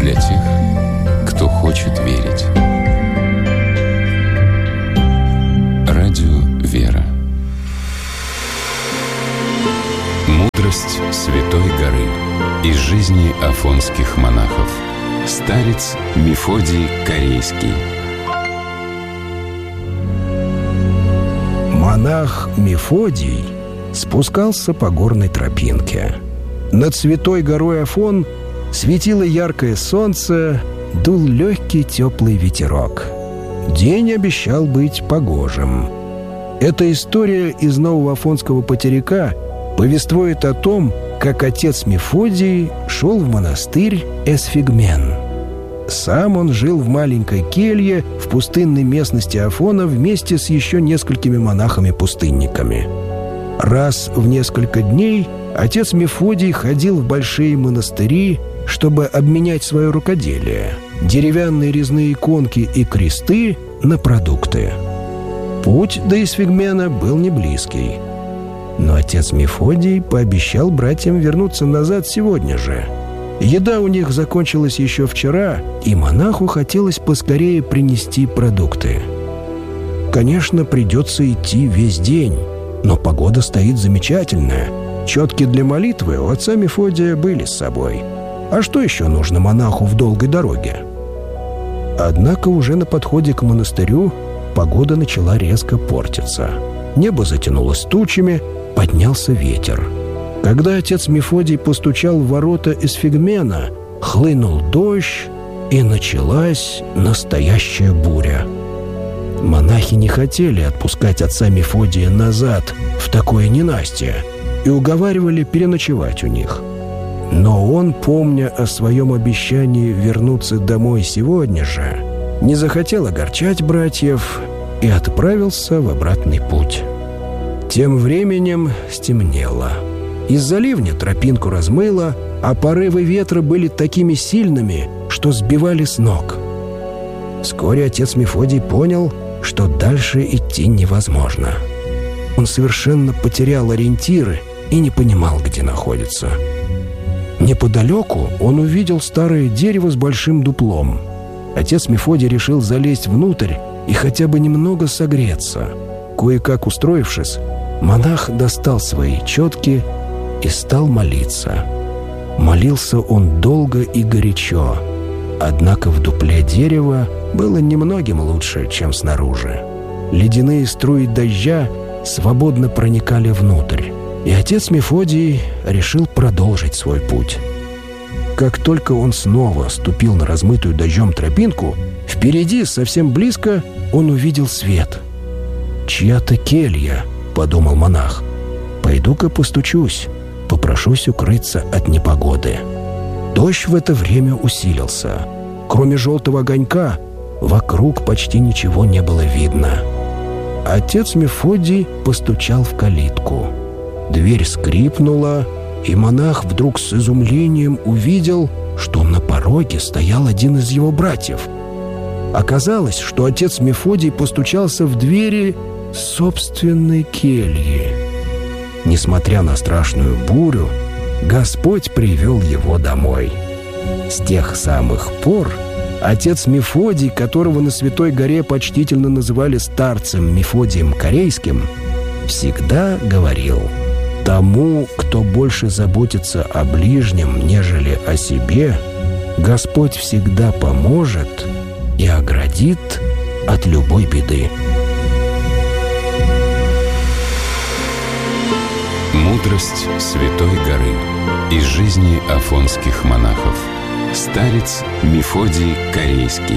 для тех, кто хочет верить. Радио «Вера». Мудрость Святой горы из жизни афонских монахов. Старец Мефодий Карейский. Монах Мефодий спускался по горной тропинке. Над Святой горой Афон светило яркое солнце, дул легкий теплый ветерок. День обещал быть погожим. Эта история из Нового Афонского потеряка повествует о том, как отец Мефодий шел в монастырь Эсфигмен. Сам он жил в маленькой келье в пустынной местности Афона вместе с еще несколькими монахами-пустынниками. Раз в несколько дней отец Мефодий ходил в большие монастыри, чтобы обменять свое рукоделие – деревянные резные иконки и кресты – на продукты. Путь до Эсфигмена был не близкий. Но отец Мефодий пообещал братьям вернуться назад сегодня же. Еда у них закончилась еще вчера, и монаху хотелось поскорее принести продукты. Конечно, придется идти весь день, но погода стоит замечательная. Четки для молитвы у отца Мефодия были с собой. А что еще нужно монаху в долгой дороге? Однако уже на подходе к монастырю погода начала резко портиться. Небо затянулось тучами, поднялся ветер. Когда отец Мефодий постучал в ворота Эсфигмена, хлынул дождь, и началась настоящая буря. Монахи не хотели отпускать отца Мефодия назад в такое ненастье и уговаривали переночевать у них. Но он, помня о своем обещании вернуться домой сегодня же, не захотел огорчать братьев и отправился в обратный путь. Тем временем стемнело. Из-за ливня тропинку размыло, а порывы ветра были такими сильными, что сбивали с ног. Вскоре отец Мефодий понял, что дальше идти невозможно. Он совершенно потерял ориентиры и не понимал, где находится. Неподалеку он увидел старое дерево с большим дуплом. Отец Мефодий решил залезть внутрь и хотя бы немного согреться. Кое-как устроившись, монах достал свои четки и стал молиться. Молился он долго и горячо, однако в дупле дерева было немногим лучше, чем снаружи. Ледяные струи дождя свободно проникали внутрь, и отец Мефодий решил продолжить свой путь. Как только он снова ступил на размытую дождем тропинку, впереди, совсем близко, он увидел свет. «Чья-то келья», — подумал монах. «Пойду-ка постучусь, попрошусь укрыться от непогоды». Дождь в это время усилился. Кроме желтого огонька, вокруг почти ничего не было видно. Отец Мефодий постучал в калитку. Дверь скрипнула, и монах вдруг с изумлением увидел, что на пороге стоял один из его братьев. Оказалось, что отец Мефодий постучался в двери собственной кельи. Несмотря на страшную бурю, Господь привел его домой. С тех самых пор отец Мефодий, которого на Святой горе почтительно называли старцем Мефодием Карейским, всегда говорил: «Тому, кто больше заботится о ближнем, нежели о себе, Господь всегда поможет и оградит от любой беды». Мудрость Святой горы из жизни афонских монахов. Старец Мефодий Карейский.